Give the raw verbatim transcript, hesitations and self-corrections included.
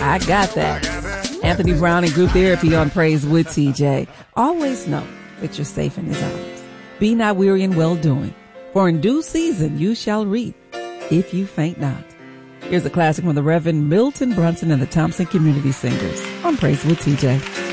I got that. Anthony Brown and Group Therapy on Praise with T J. Always know that you're safe in his arms. Be not weary in well-doing, for in due season you shall reap, if you faint not. Here's a classic from the Reverend Milton Brunson and the Thompson Community Singers on Praise with T J.